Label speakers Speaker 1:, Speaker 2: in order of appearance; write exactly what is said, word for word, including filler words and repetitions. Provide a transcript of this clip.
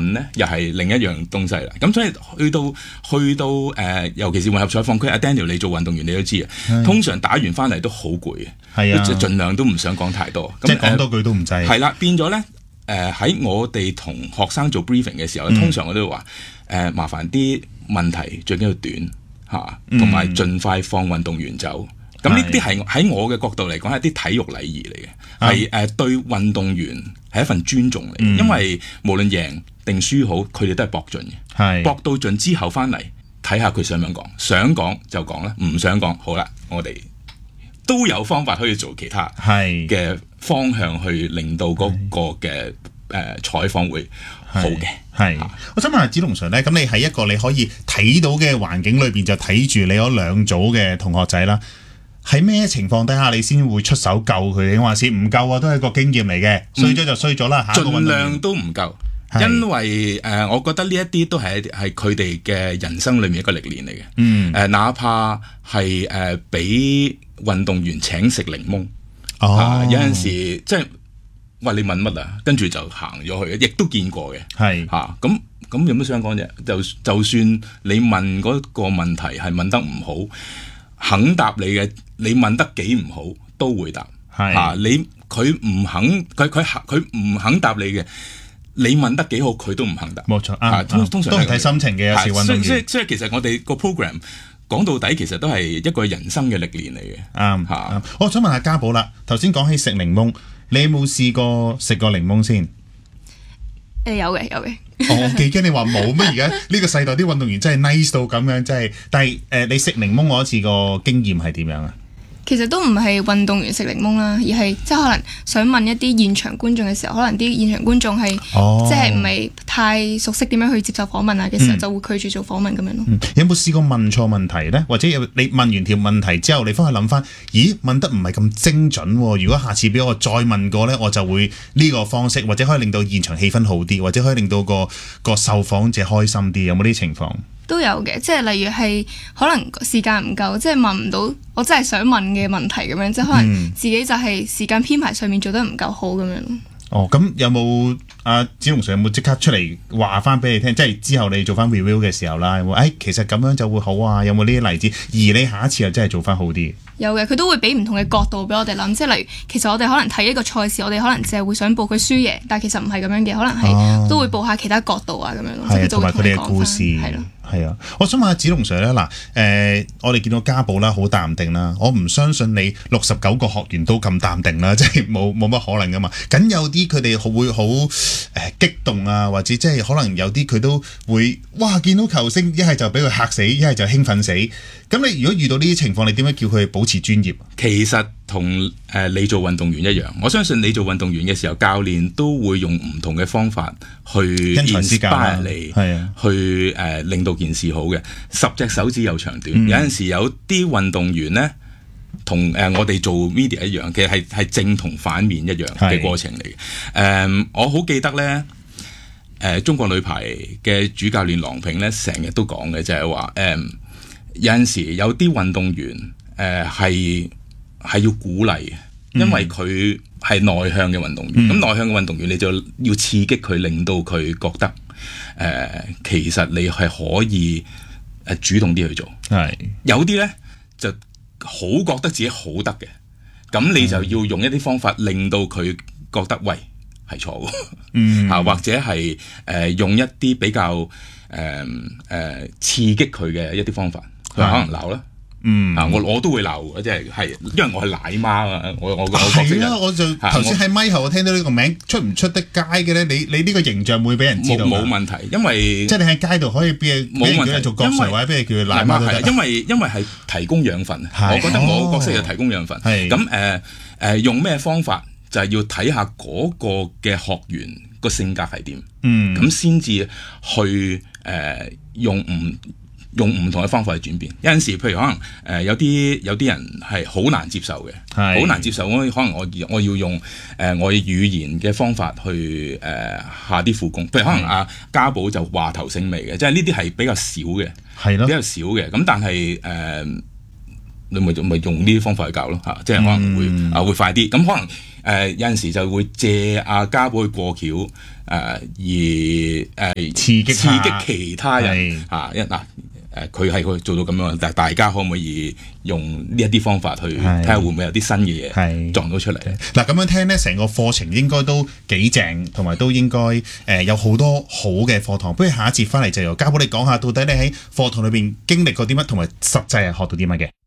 Speaker 1: 問咧，又係另一樣東西啦。咁所以去到去到誒、呃，尤其是混合採訪區，阿 Daniel 你做運動員你都知啊，通常打完翻嚟都好攰嘅，係啊，盡量都唔想講太多，
Speaker 2: 即係講多句都唔制。係
Speaker 1: 啦、呃，變咗咧誒喺我哋同學生做 briefing 嘅時候，嗯、通常我都會話誒、呃、麻煩啲問題最緊要短嚇，同埋盡快放運動員走。咁呢啲係喺我嘅角度嚟講係啲體育禮儀嚟嘅，係誒、呃、對運動員係一份尊重嚟、嗯，因為無論贏定輸好，佢哋都係搏盡嘅，搏到盡之後翻嚟睇下佢想唔想講，想講就講啦，唔想講好啦，我哋都有方法可以做其他嘅方向去令到嗰個嘅誒採訪會好嘅。
Speaker 2: 係，我想問下子龍 Sir 咧，咁你喺一個你可以睇到嘅環境裏邊就睇住你嗰兩組嘅同學仔啦。喺咩情況底下你先會出手救佢？你話是唔救啊，都係一個經驗嚟嘅，衰咗就衰咗啦。
Speaker 1: 盡量都唔夠，因為誒、呃，我覺得呢一啲都係係佢哋嘅人生裏面一個歷練嚟嘅。嗯，誒、呃，哪怕係誒俾運動員請食檸檬，哦，啊、有陣時即係話你問乜啊，跟住就行咗去，亦都見過嘅。係吓，咁咁有乜想講啫？就就算你問嗰個問題係問得唔好，肯答你嘅，你問得幾唔好都會答。係啊，你佢唔肯，佢佢佢唔肯答你嘅，你問得幾好，佢都唔肯答。冇錯啊，通通常都係睇心情嘅，有時運動員。所以所以其實我哋個 program 講到底，其實都係一個人生嘅歷練嚟嘅。啱吓，
Speaker 2: 我想問下家寶啦，頭先講起食檸檬，你有冇試過食過檸檬先？
Speaker 3: 誒，有嘅有嘅。
Speaker 2: 我幾驚你話冇咩？而家呢個世代啲運動員真係 nice 到咁樣，真係。但係誒、呃，你食檸檬嗰一次個經驗係點樣啊？
Speaker 3: 其實都唔係運動員食檸檬啦，而係即係可能想問一啲現場觀眾嘅時候，可能啲現場觀眾係、哦、即係唔係太熟悉點樣去接受訪問啊嘅時候，嗯、就會拒絕做訪問咁樣咯、嗯。有冇試過問錯問題咧？或者你問完條問題之後，你翻去諗翻，咦，問得唔係咁精準喎？如果下次俾我再問過咧，我就會呢個方式，或者可以令到現場氣氛好啲，或者可以令到個個受訪者開心啲。有冇呢啲情況？ 都有嘅，即係例如係可能時間唔夠，即係問唔到我真係想問嘅問題咁樣，即係可能自己就係時間編排上面做得唔夠好咁樣。
Speaker 2: 哦，咁有冇阿子龍 Sir 有冇即刻出嚟話翻俾你聽？即係之後你做翻 review 嘅時候啦，有冇？誒，其實咁樣就會好啊？有冇呢啲例子？而你下一次又真係做翻好啲？
Speaker 3: 有嘅，佢都會俾唔同嘅角度俾我哋諗，即係例如，其實我哋可能睇一個賽事，我哋可能淨係會想報佢輸贏，但係其實唔係咁樣嘅，可能係、哦、都會報下其他角度啊咁樣咯。係啊，同埋佢哋嘅故事係咯。係啊，我想問下子龍 Sir 咧，嗱，誒，我哋見到家寶啦，好淡定啦，我唔相信你六十九個學員都咁淡定啦，即係冇冇乜可能噶嘛。梗有啲佢哋會好誒激動啊，或者即係可能有啲佢都會哇見到球星一係就俾佢嚇死，一係就興奮死。咁你如果遇到呢啲情況，你點樣叫佢保持專業？
Speaker 1: 其實同誒、呃、你做運動員一樣，我相信你做運動員嘅時候，教練都會用唔同嘅方法去 inspire 你，係啊，去誒、呃、令到件事好嘅。十隻手指有長短，嗯、有陣時有啲運動員咧，同誒、呃、我哋做 media 一樣，其實係係正同反面一樣嘅過程嚟嘅。誒、呃，我好記得咧，誒、呃、中國女排嘅主教練郎平咧，成日都講嘅就係話，誒、呃、有陣時有啲運動員誒係係要鼓勵嘅，因為佢係內向嘅運動員。咁、嗯、內向嘅運動員，你就要刺激佢，令到佢覺得誒、呃，其實你係可以誒主動啲去做。係有啲咧就好覺得自己好得嘅，咁你就要用一啲方法令到佢覺得喂係錯嘅，嗯啊或者係誒、呃、用一啲比較誒誒、呃呃、刺激佢嘅一啲方法，佢可能鬧啦。嗯啊，我我都會鬧嘅，即係係，因為我係奶媽啊，我我我
Speaker 2: 係啦，我就頭先喺咪後我聽到呢個名出唔出得街嘅咧，你你呢個形象會俾人知道
Speaker 1: 冇問題，因為即
Speaker 2: 係你喺街度可以俾冇問題做角色或者俾你叫佢奶媽都得，
Speaker 1: 因為因為係提供養分，我覺得我角色係提供養分，係咁誒誒用咩方法就係要睇下嗰個嘅學員個性格係點，嗯，咁先至去誒用唔。用唔同嘅方法去轉變，有陣時，譬如可能誒、呃、有啲有啲人係好難接受嘅，好難接受。我可能我我要用誒、呃、我嘅語言嘅方法去誒、呃、下啲苦功。譬如可能阿家寶就話頭醒尾嘅，即係呢啲係比較少嘅，係咯，比較少嘅。咁但係誒、呃、 你咪咪用呢啲方法去教咯嚇，即係可能會、嗯、啊會快啲。咁可能誒、呃、有陣時就會借阿家寶去過橋誒、呃，而誒、呃、
Speaker 2: 刺激
Speaker 1: 刺激其他人嚇一嗱。誒佢係佢做到咁樣，但係大家可唔可以用呢一啲方法去睇下會唔會有啲新嘅嘢撞到出嚟？
Speaker 2: 嗱咁樣聽咧，成個課程應該都幾正，同埋都應該誒、呃、有好多好嘅課堂。不如下一節翻嚟就由家寶你講下，到底你喺課堂裏邊經歷過啲乜，同埋實際係學到啲乜嘅？